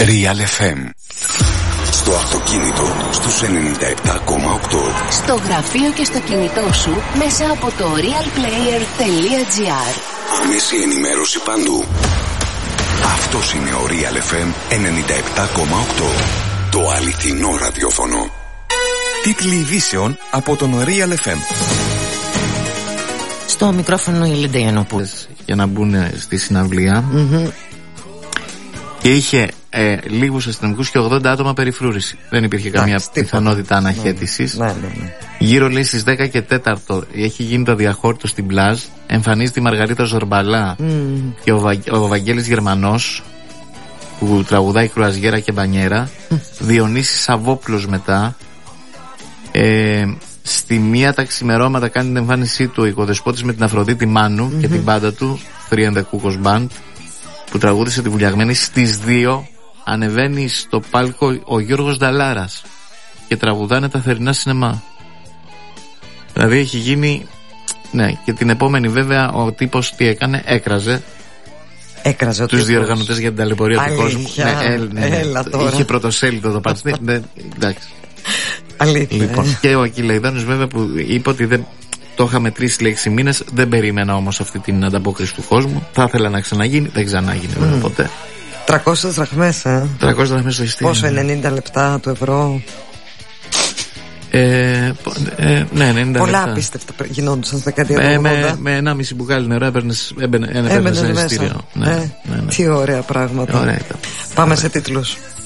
Real FM. Στο αυτοκίνητο στους 97,8. Στο γραφείο και στο κινητό σου μέσα από το realplayer.gr. Άμεση ενημέρωση παντού. Αυτός είναι ο Real FM 97,8. Το αληθινό ραδιόφωνο. Τίτλοι ειδήσεων από τον Real FM. Στο μικρόφωνο η Λίντα Γιαννοπούλου. Για να μπουν στη συναυλία. Και είχε λίγους αστυνομικούς και 80 άτομα περιφρούρηση. Δεν υπήρχε καμία πιθανότητα αναχέτησης. Ναι. Γύρω λέει στις 10 και 4 έχει γίνει το διαχώρητο στην Πλάζ. Εμφανίζεται η Μαργαρίτα Ζορμπαλά και ο Βαγγέλης Γερμανός που τραγουδάει κρουαζιέρα και μπανιέρα. Διονύσης Σαββόπουλος μετά. Στη μία τα ξημερώματα κάνει την εμφάνισή του ο οικοδεσπότης με την Αφροδίτη Μάνου και την μπάντα του 3 and the Cuckoo's Band που τραγούδισε τη Βουλιαγμένη. Στις 2 ανεβαίνει στο πάλκο ο Γιώργος Νταλάρας και τραγουδάνε τα θερινά σινεμά. Δηλαδή έχει γίνει. Ναι, και την επόμενη βέβαια ο τύπος τι έκανε, έκραζε τους διοργανωτές για την ταλαιπωρία του κόσμου. Έλα τώρα. Είχε πρωτοσέλιδο το παραστή. Εντάξει. Αλήθεια. Λοιπόν, και ο Ακυλαϊδόνης βέβαια που είπε ότι δεν το είχαμε 3-6 μήνες, δεν περίμενα όμως αυτή την ανταπόκριση του κόσμου. Θα ήθελα να ξαναγίνει, δεν ξανάγινε βέβαια ποτέ. 300 δραχμές, 300 δραχμές στο ειστήριο. Πόσο, 90 λεπτά του ευρώ. Ναι, 90 πολλά λεπτά. απίστευτα γινόντουσαν στα δεκαετία του 80. Με 1,5 μπουκάλι νερό έμπαινε ένα ειστήριο. Ναι. Τι ωραία πράγματα. Ωραία. Πάμε σε τίτλους.